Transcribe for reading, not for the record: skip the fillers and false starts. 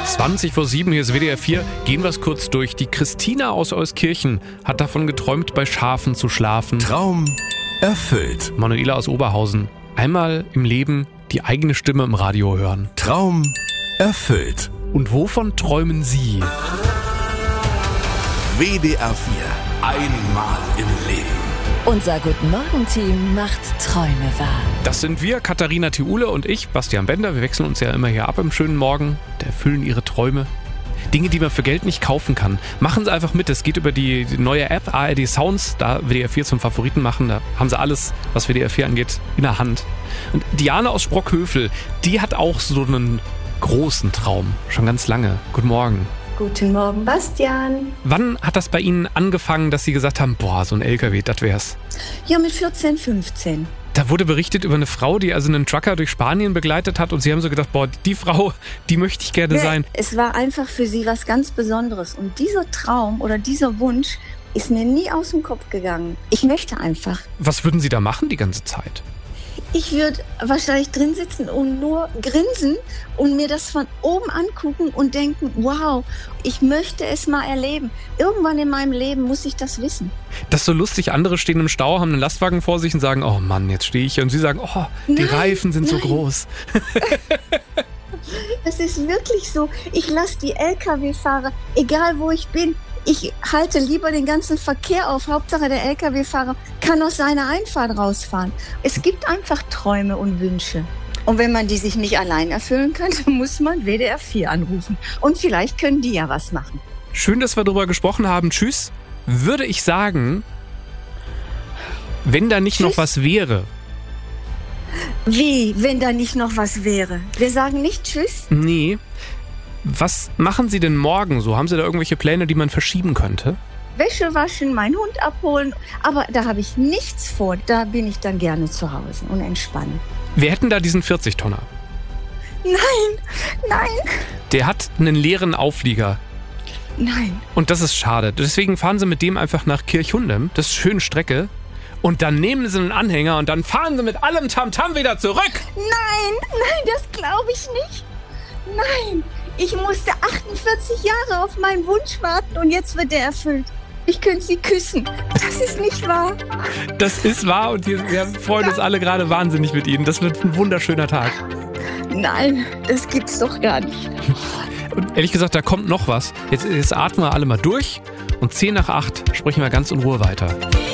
20:20, hier ist WDR 4. Gehen wir es kurz durch. Die Christina aus Euskirchen hat davon geträumt, bei Schafen zu schlafen. Traum erfüllt. Manuela aus Oberhausen. Einmal im Leben die eigene Stimme im Radio hören. Traum erfüllt. Und wovon träumen Sie? WDR 4. Einmal im Leben. Unser Guten-Morgen-Team macht Träume wahr. Das sind wir, Katharina Thiule und ich, Bastian Bender. Wir wechseln uns ja immer hier ab im schönen Morgen. Da erfüllen Ihre Träume. Dinge, die man für Geld nicht kaufen kann. Machen Sie einfach mit. Es geht über die neue App ARD Sounds, da WDR 4 zum Favoriten machen. Da haben Sie alles, was WDR 4 angeht, in der Hand. Und Diana aus Sprockhövel, die hat auch so einen großen Traum. Schon ganz lange. Guten Morgen. Guten Morgen, Bastian. Wann hat das bei Ihnen angefangen, dass Sie gesagt haben, boah, so ein LKW, das wär's? Ja, mit 14, 15. Da wurde berichtet über eine Frau, die also einen Trucker durch Spanien begleitet hat und Sie haben so gedacht, boah, die Frau, die möchte ich gerne sein. Es war einfach für sie was ganz Besonderes und dieser Traum oder dieser Wunsch ist mir nie aus dem Kopf gegangen. Ich möchte einfach. Was würden Sie da machen die ganze Zeit? Ich würde wahrscheinlich drin sitzen und nur grinsen und mir das von oben angucken und denken, wow, ich möchte es mal erleben. Irgendwann in meinem Leben muss ich das wissen. Das ist so lustig, andere stehen im Stau, haben einen Lastwagen vor sich und sagen, oh Mann, jetzt stehe ich hier. Und Sie sagen, oh, die Reifen sind so groß. Das ist wirklich so. Ich lasse die Lkw-Fahrer, egal wo ich bin, ich halte lieber den ganzen Verkehr auf. Hauptsache der Lkw-Fahrer kann aus seiner Einfahrt rausfahren. Es gibt einfach Träume und Wünsche. Und wenn man die sich nicht allein erfüllen kann, dann muss man WDR 4 anrufen. Und vielleicht können die ja was machen. Schön, dass wir darüber gesprochen haben. Tschüss. Würde ich sagen, wenn da nicht noch was wäre. Wie, wenn da nicht noch was wäre? Wir sagen nicht Tschüss? Nee. Was machen Sie denn morgen so? Haben Sie da irgendwelche Pläne, die man verschieben könnte? Wäsche waschen, meinen Hund abholen. Aber da habe ich nichts vor. Da bin ich dann gerne zu Hause und entspanne. Wir hätten da diesen 40-Tonner. Nein. Der hat einen leeren Auflieger. Nein. Und das ist schade. Deswegen fahren Sie mit dem einfach nach Kirchhundem. Das ist eine schöne Strecke. Und dann nehmen Sie einen Anhänger und dann fahren Sie mit allem Tamtam wieder zurück. Nein, das glaube ich nicht. Nein, ich musste 48 Jahre auf meinen Wunsch warten und jetzt wird er erfüllt. Ich könnte Sie küssen. Das ist nicht wahr. Das ist wahr und wir freuen uns alle gerade wahnsinnig mit Ihnen. Das wird ein wunderschöner Tag. Nein, das gibt's doch gar nicht. Und ehrlich gesagt, da kommt noch was. Jetzt atmen wir alle mal durch und 7:50 sprechen wir ganz in Ruhe weiter.